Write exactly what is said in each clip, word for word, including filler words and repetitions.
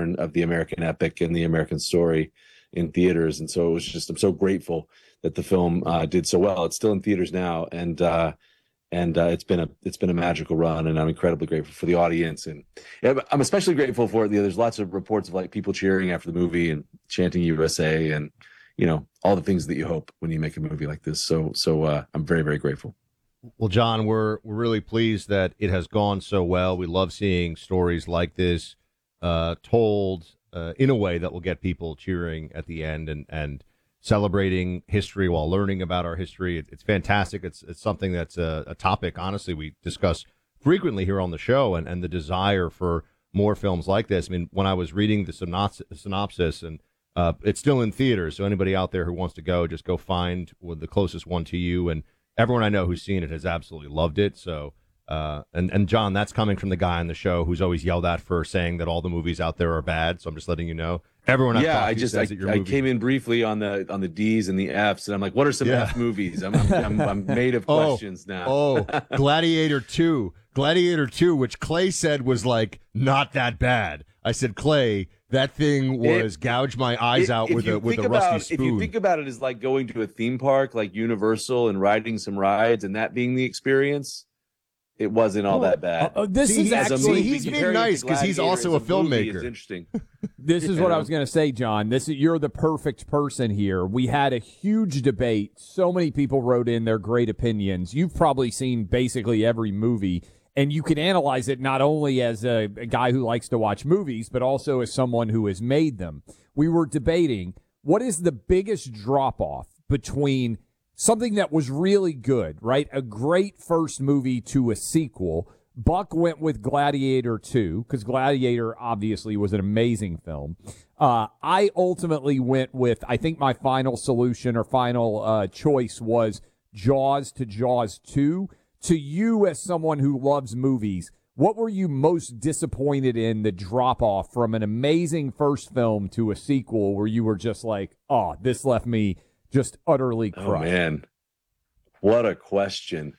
return of the American epic and the American story in theaters. And so it was just, I'm so grateful that the film uh, did so well. It's still in theaters now, and uh, and uh, it's been a it's been a magical run, and I'm incredibly grateful for the audience, and yeah, I'm especially grateful for, you know, there's lots of reports of like people cheering after the movie and chanting U S A, and you know, all the things that you hope when you make a movie like this. So so uh, I'm very, very grateful. Well, John, we're we're really pleased that it has gone so well. We love seeing stories like this uh, told uh, in a way that will get people cheering at the end and and celebrating history while learning about our history. It, it's fantastic. It's it's something that's a, a topic, honestly, we discuss frequently here on the show, and, and the desire for more films like this. I mean, when I was reading the synopsis, synopsis and uh, it's still in theaters, so anybody out there who wants to go, just go find the closest one to you. And everyone I know who's seen it has absolutely loved it. So, uh, and, and John, that's coming from the guy on the show who's always yelled at for saying that all the movies out there are bad. So I'm just letting you know. Everyone, I've yeah, talked I to just says I, that your I movie- came in briefly on the on the D's and the F's, and I'm like, what are some Yeah. F movies? I'm I'm, I'm I'm made of questions oh, now. oh, Gladiator two, Gladiator two, which Clay said was like not that bad. I said, Clay, that thing was It- gouge my eyes It- out if with you a with think a rusty about, spoon. If you think about it as like going to a theme park like Universal and riding some rides and that being the experience, it wasn't all that bad. Uh, uh, this See, is he's- As a actually movie, he's being comparing it to nice 'cause he's Gladiator also as a movie filmmaker. is interesting. This is what I was going to say, John. This is, you're the perfect person here. We had a huge debate. So many people wrote in their great opinions. You've probably seen basically every movie, and you can analyze it not only as a, a guy who likes to watch movies, but also as someone who has made them. We were debating what is the biggest drop-off between something that was really good, right? A great first movie to a sequel. Buck went with Gladiator two, because Gladiator obviously was an amazing film. Uh, I ultimately went with, I think my final solution or final uh, choice was Jaws to Jaws two. To you, as someone who loves movies, what were you most disappointed in the drop-off from an amazing first film to a sequel where you were just like, oh, this left me just utterly crushed? Oh man, what a question.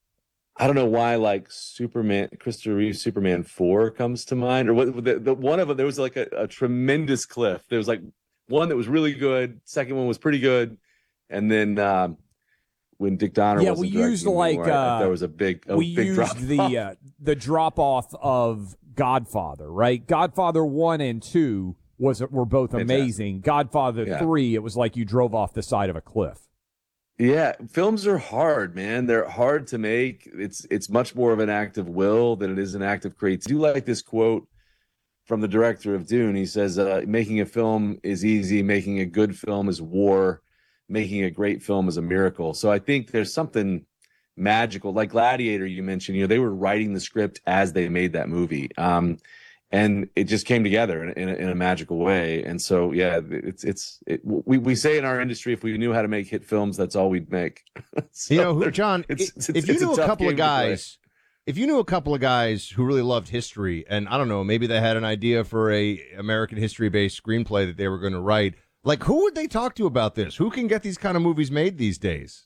I don't know why, like Superman, Christopher Reeve Superman four comes to mind, or what the, the one of them. There was like a, a tremendous cliff. There was like one that was really good, second one was pretty good, and then um, when Dick Donner Yeah, wasn't we used directing like anymore, I- uh, there was a big, a we big used drop. the uh, the drop off of Godfather, right? Godfather one and two was were both Fantastic. amazing. Godfather Yeah. three, it was like you drove off the side of a cliff. Yeah, films are hard, man. They're hard to make. It's it's much more of an act of will than it is an act of creativity. I do like this quote from the director of Dune. He says, uh, making a film is easy. Making a good film is war. Making a great film is a miracle. So I think there's something magical. Like Gladiator, you mentioned, you know, they were writing the script as they made that movie. Um, and it just came together in, in, a, in a magical way. And so, yeah, it's, it's, it, we, we say in our industry, if we knew how to make hit films, that's all we'd make. So you know, who, John, it's, if, it's, if you it's a knew a, tough couple of game to play. guys, if you knew a couple of guys who really loved history, and I don't know, maybe they had an idea for a American history-based screenplay that they were going to write, like, who would they talk to about this? Who can get these kind of movies made these days?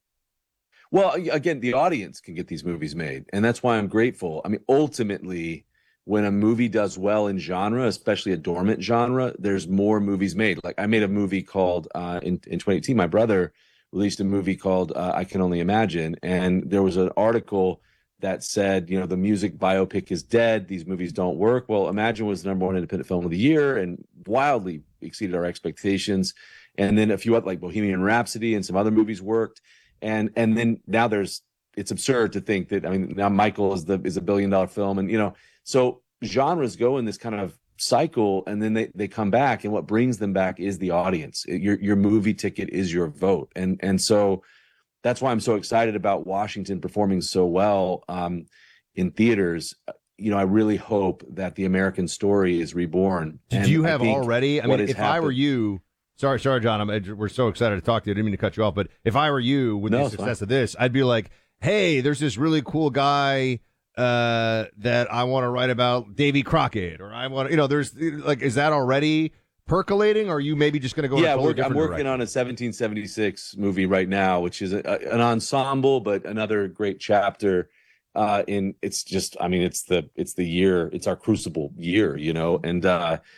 Well, again, the audience can get these movies made, and that's why I'm grateful. I mean, ultimately, when a movie does well in genre, especially a dormant genre, there's more movies made. Like I made a movie called uh, in in twenty eighteen. My brother released a movie called uh, I Can Only Imagine, and there was an article that said, you know, the music biopic is dead. These movies don't work. Well, Imagine was the number one independent film of the year and wildly exceeded our expectations. And then a few other, like Bohemian Rhapsody and some other movies worked. And and then now there's, it's absurd to think that, I mean, now Michael is the is a billion dollar film, and you know, so genres go in this kind of cycle, and then they they come back, and what brings them back is the audience. Your your movie ticket is your vote, and and so that's why I'm so excited about Washington performing so well um, in theaters. You know, I really hope that the American story is reborn. Did And you I have think already? I what mean, has if I were happened- you, sorry, sorry, John, I'm, we're so excited to talk to you. I didn't mean to cut you off, but if I were you with No, the it's success fine. of this, I'd be like, hey, there's this really cool guy uh, that I want to write about, Davy Crockett, or I want to, you know, there's like, is that already percolating, or are you maybe just going to go in yeah, a totally we're, I'm different working direction? on a seventeen seventy-six movie right now, which is a, a- an ensemble, but another great chapter. Uh, in it's just, I mean, it's the it's the year, it's our crucible year, you know, and uh,